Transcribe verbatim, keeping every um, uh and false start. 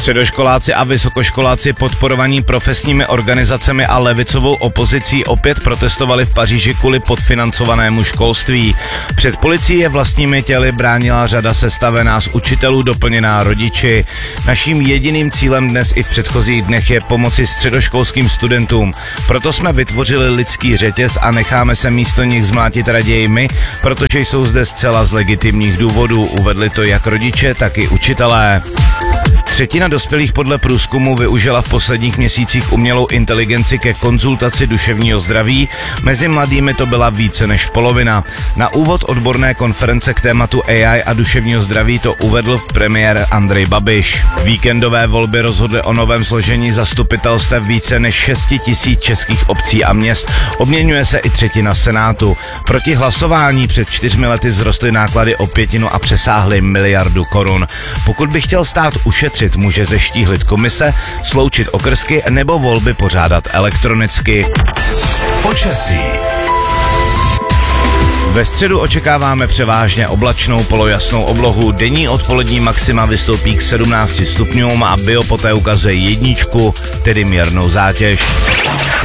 Středoškoláci a vysokoškoláci podporovaní profesními organizacemi a levicovou opozicí opět protestovali v Paříži kvůli podfinancovanému školství. Před policií je vlastními těly bránila řada sestavená z učitelů doplněná rodiči. Naším jediným cílem dnes i v předchozích dnech je pomoci středoškolským studentům. Proto jsme vytvořili lidský řetěz a necháme se místo nich zmlátit raději my, protože jsou zde zcela z legitimních důvodů. Uvedli to jak rodiče, tak i učitelé. Třetina dospělých podle průzkumu využila v posledních měsících umělou inteligenci ke konzultaci duševního zdraví, mezi mladými to byla více než polovina. Na úvod odborné konference k tématu A I a duševního zdraví to uvedl premiér Andrej Babiš. Víkendové volby rozhodly o novém složení zastupitelstev více než šest tisíc českých obcí a měst, obměňuje se i třetina senátu. Proti hlasování před čtyřmi lety vzrostly náklady o pětinu a přesáhly miliardu korun. Pokud by chtěl stát ušetřit, může zeštíhlit komise, sloučit okrsky nebo volby pořádat elektronicky. Počasí. Ve středu očekáváme převážně oblačnou polojasnou oblohu. Denní odpolední maxima vystoupí k sedmnácti stupňům a Biopoté ukazuje jedničku, tedy mírnou zátěž.